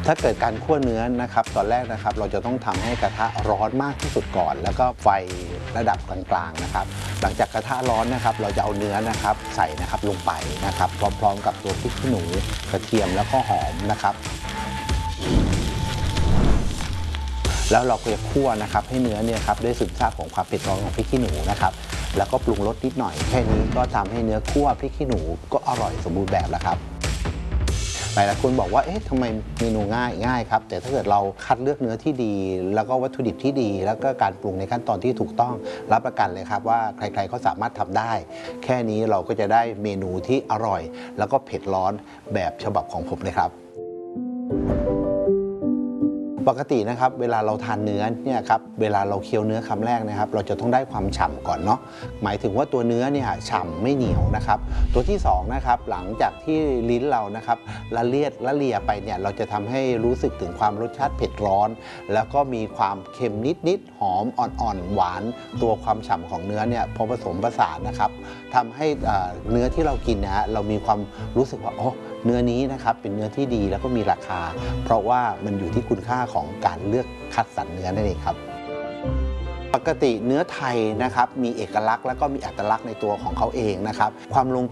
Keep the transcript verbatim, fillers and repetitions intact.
ถ้าเกิดการคั่วเนื้อนะครับตอนแรกนะครับเราจะต้องทำให้กระทะร้อนมากที่สุดก่อนแล้วก็ไฟระดับกลางๆนะครับหลังจากกระทะร้อนนะครับเราจะเอาเนื้อนะครับใส่นะครับลงไปนะครับพร้อมๆกับตัวพริกขี้หนูกระเทียมแล้วก็หอมนะครับแล้วเราก็จะคั่วนะครับให้เนื้อเนี่ยครับได้ซึมซาบของความเผ็ดร้อนของพริกขี้หนูนะครับแล้วก็ปรุงรสนิดหน่อยแค่นี้ก็ทำให้เนื้อคั่วพริกขี้หนูก็อร่อยสมบูรณ์แบบแล้วครับหลายๆคนบอกว่าเอ๊ะทำไมเมนูง่ายง่ายครับแต่ถ้าเกิดเราคัดเลือกเนื้อที่ดีแล้วก็วัตถุดิบที่ดีแล้วก็การปรุงในขั้นตอนที่ถูกต้องรับประกันเลยครับว่าใครๆก็สามารถทำได้แค่นี้เราก็จะได้เมนูที่อร่อยแล้วก็เผ็ดร้อนแบบฉบับของผมเลยครับปกตินะครับเวลาเราทานเนื้อเนี่ยครับเวลาเราเคี้ยวเนื้อคำแรกนะครับเราจะต้องได้ความฉ่ำก่อนเนาะหมายถึงว่าตัวเนื้อเนี่ยฉ่ำไม่เหนียวนะครับตัวที่สองนะครับหลังจากที่ลิ้นเรานะครับละเลียดละเลียไปเนี่ยเราจะทำให้รู้สึกถึงความรสชาติเผ็ดร้อนแล้วก็มีความเค็มนิดๆหอมอ่อนๆหวานตัวความฉ่ำของเนื้อเนี่ยพอผสมผสานนะครับทำให้เนื้อที่เรากินนะฮะเรามีความรู้สึกว่าโอ้เนื้อนี้นะครับเป็นเนื้อที่ดีแล้วก็มีราคาเพราะว่ามันอยู่ที่คุณค่าของการเลือกคัดสรรเนื้อนั่นเองครับปกติเนื้อไทยนะครับมีเอกลักษณ์แล้วก็มีอัตลักษณ์ในตัวของเขาเองนะครับความลง